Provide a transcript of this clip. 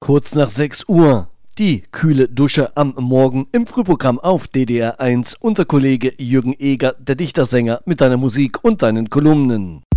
Kurz nach 6 Uhr. Die kühle Dusche am Morgen im Frühprogramm auf DDR 1. Unser Kollege Jürgen Eger, der Dichtersänger, mit seiner Musik und seinen Kolumnen.